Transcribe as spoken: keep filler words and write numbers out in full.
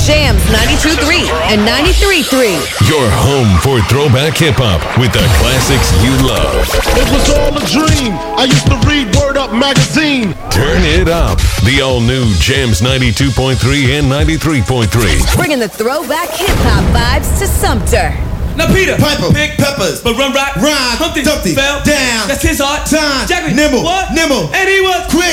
Jams ninety-two point three and ninety-three point three. Your home for throwback hip-hop with the classics you love. It was all a dream. I used to read Word Up magazine. Turn it up. The all-new Jams ninety-two point three and ninety-three point three. Bringing the throwback hip-hop vibes to Sumter. Now Peter, Piper, Pick Peppers, but Run Rock, Rhyme, Humpty, Dumpty, fell down. That's his art. Time, Jackie, nimble, what? nimble, And he was quick.